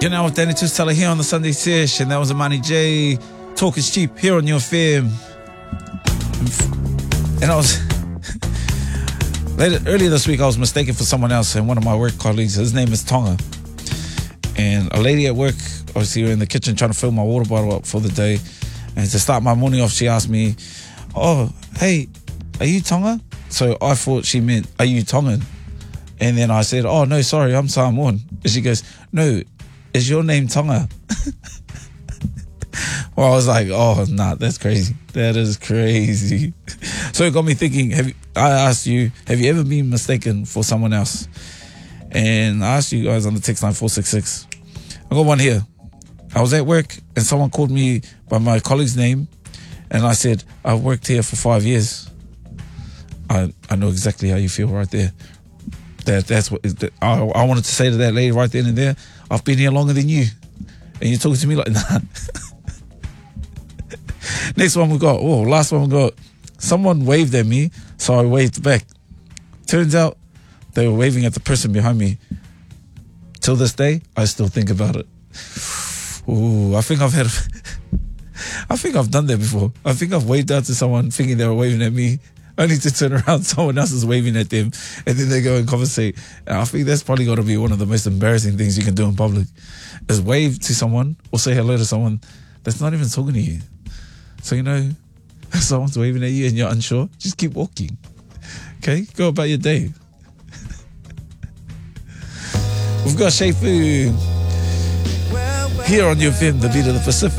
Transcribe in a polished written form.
You're now with Danny Tustella here on the Sunday Sesh, and that was Amani J. Talk is cheap here on your FM. And I was earlier this week I was mistaken for someone else, and one of my work colleagues, his name is Tonga. And a lady at work, obviously we were in the kitchen trying to fill my water bottle up for the day. And to start my morning off, she asked me, "Oh, hey, are you Tonga?" So I thought she meant, "Are you Tongan?" And then I said, "Oh, no, sorry, I'm Samoan." And she goes, "No, is your name Tonga?" Well, I was like, "Oh, nah, that's crazy. That is crazy." So it got me thinking, I asked you, have you ever been mistaken for someone else? And I asked you guys on the text line 466. I got one here. I was at work and someone called me by my colleague's name, and I said, "I've worked here for 5 years." I know exactly how you feel right there. That's what I wanted to say to that lady right then and there. I've been here longer than you, and you're talking to me like that. Next one we got. Oh, last one we got. Someone waved at me, so I waved back. Turns out they were waving at the person behind me. Till this day, I still think about it. Ooh, I think I've done that before. I think I've waved out to someone thinking they were waving at me, only to turn around, someone else is waving at them, and then they go and conversate. And I think that's probably got to be one of the most embarrassing things you can do in public, is wave to someone or say hello to someone that's not even talking to you. So, you know, if someone's waving at you and you're unsure, just keep walking. Okay? Go about your day. We've got Shea Fu here on your FM, the beat of the Pacific.